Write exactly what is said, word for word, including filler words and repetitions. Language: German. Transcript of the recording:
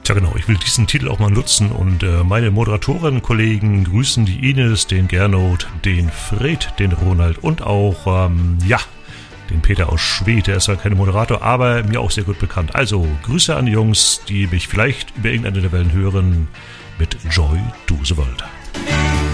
Tja genau, ich will diesen Titel auch mal nutzen und äh, meine Moderatoren-Kollegen grüßen die Ines, den Gernot, den Fred, den Ronald und auch, ähm, ja, den Peter aus Schwedt. Der ist zwar kein Moderator, aber mir auch sehr gut bekannt. Also Grüße an die Jungs, die mich vielleicht über irgendeine der Wellen hören mit Joy to the World.